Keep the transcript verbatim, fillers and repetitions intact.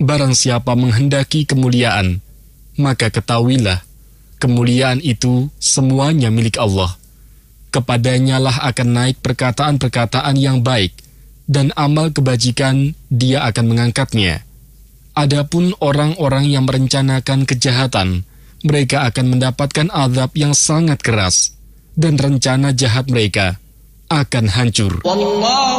barang siapa menghendaki kemuliaan, maka ketahuilah, kemuliaan itu semuanya milik Allah. Kepadanya lah akan naik perkataan-perkataan yang baik, dan amal kebajikan Dia akan mengangkatnya. Adapun orang-orang yang merencanakan kejahatan, mereka akan mendapatkan azab yang sangat keras, dan rencana jahat mereka akan hancur.